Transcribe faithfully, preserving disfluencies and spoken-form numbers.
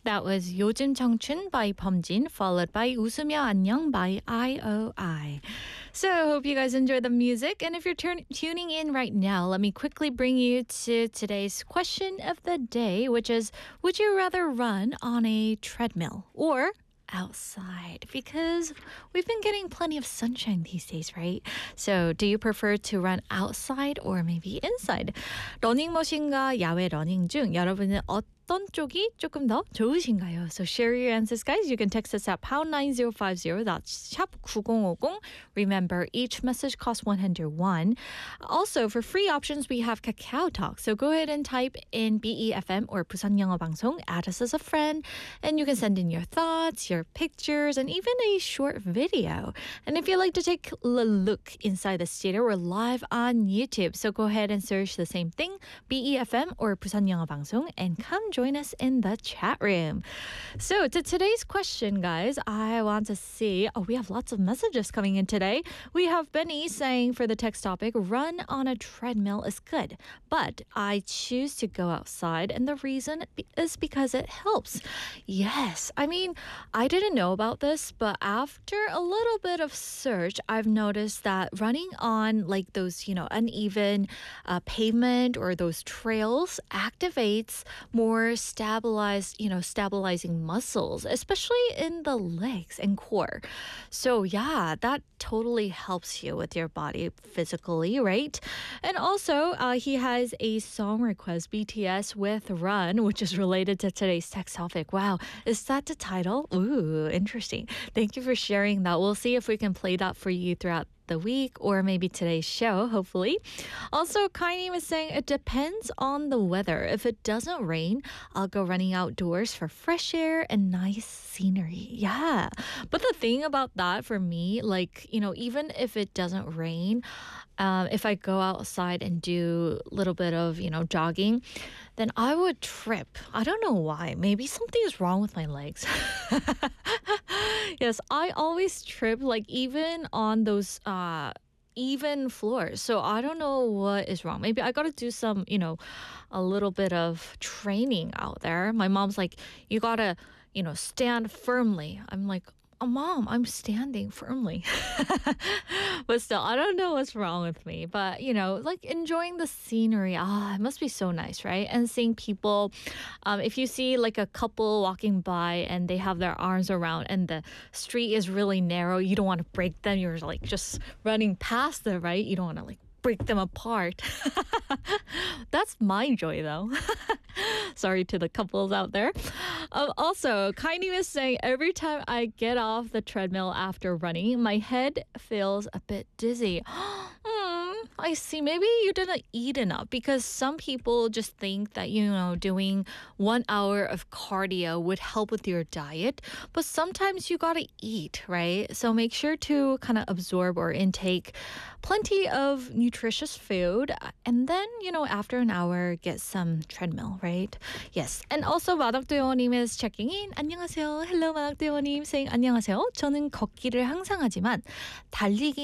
That was 요즘 청춘 by 범진, followed by 웃으며 안녕 by I O I. So I hope you guys enjoy the music. And if you're turn- tuning in right now, let me quickly bring you to today's question of the day, which is, would you rather run on a treadmill or outside? Because we've been getting plenty of sunshine these days, right? So do you prefer to run outside or maybe inside? 러닝머신과 야외 러닝 중 여러분은 어떤 쪽이 조금 더 좋으신가요? So share your answers, guys. You can text us at pound nine zero five zero. That's 샵 구공오공. Remember, each message costs one hundred won. Also, for free options, we have Kakao Talk. So go ahead and type in B E F M or 부산 영어 방송, add us as a friend, and you can send in your thoughts, your pictures, and even a short video. And if you'd like to take a look inside the studio, we're live on YouTube. So go ahead and search the same thing, B E F M or 부산 영어 방송, and come join us in the chat room. So to today's question, guys, I want to see, oh, we have lots of messages coming in today. We have Benny saying for the text topic, run on a treadmill is good, but I choose to go outside, and the reason is because it helps. Yes, I mean, I didn't know about this, but after a little bit of search, I've noticed that running on like those, you know, uneven uh, pavement or those trails activates more stabilized, you know, stabilizing muscles, especially in the legs and core. So yeah, that totally helps you with your body physically, right? And also, uh, he has a song request, B T S with Run, which is related to today's text topic. Wow, is that the title? Ooh, interesting. Thank you for sharing that. We'll see if we can play that for you throughout the week or maybe today's show, hopefully. Also, Kaini was saying it depends on the weather. If it doesn't rain, I'll go running outdoors for fresh air and nice scenery. Yeah. But the thing about that for me, like, you know, even if it doesn't rain, um, if I go outside and do a little bit of, you know, jogging, then I would trip. I don't know why. Maybe something is wrong with my legs. Yes, I always trip, like even on those uh, even floors. So I don't know what is wrong. Maybe I got to do some, you know, a little bit of training out there. My mom's like, you got to, you know, stand firmly. I'm like, oh, Mom, I'm standing firmly. But still, I don't know what's wrong with me. But, you know, like enjoying the scenery. Ah, it must be so nice, right? And seeing people, um, if you see like a couple walking by and they have their arms around and the street is really narrow, you don't want to break them. You're like just running past them, right? You don't want to like break them apart. That's my joy, though. Sorry to the couples out there. Um, also, Kaini was saying every time I get off the treadmill after running, my head feels a bit dizzy. Hmm, I see. Maybe you didn't eat enough, because some people just think that, you know, doing one hour of cardio would help with your diet. But sometimes you got to eat, right? So make sure to kind of absorb or intake plenty of nutritious food. And then, you know, after an hour, get some treadmill, right? Yes. And also, 마덕도요님 is checking in. 안녕하세요. Hello, 마덕도요님 saying 안녕하세요. 저는 걷기를 항상 하지만 달리기